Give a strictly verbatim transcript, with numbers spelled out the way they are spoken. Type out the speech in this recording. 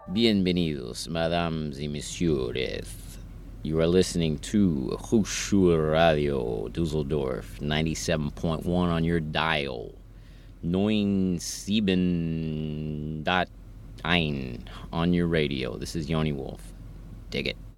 Bienvenidos, mesdames et messieurs. You are listening to Hochschul Radio Dusseldorf, ninety-seven point one on your dial. ninety-seven point one on your radio. This is Yoni Wolf. Dig it.